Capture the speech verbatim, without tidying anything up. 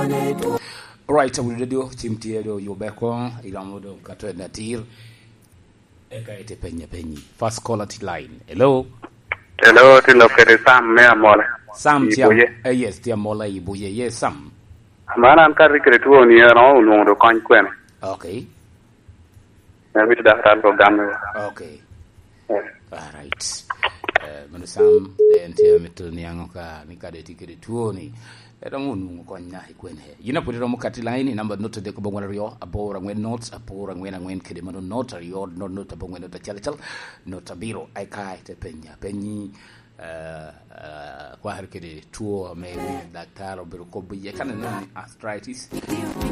Right, we radio chimtiero yobeko ilamodo katwe natir eka ete penye penye first quality line. Hello. Hello, ti lo kere Sam me amola. Sam ti eh yes ti amola ibuye yes Sam. Amana an kar kere tuo ni ro unu ro kan kwen. Okay. Na bit da ran ko gamme. Okay. All right. Eh mano Sam ente meto ni angoka nikade tikere tuo ni. Era ngunu ko nya ikwenhe yina putira mukati line number note de ko bongwana rio abora ngwen notes abora ngwen ngwen kede mano note rio not note bongwana ta chalchal note biro ai kai te penya penyi uh uh kwa har kede tuo me daktaro biro ko biye kana arthritis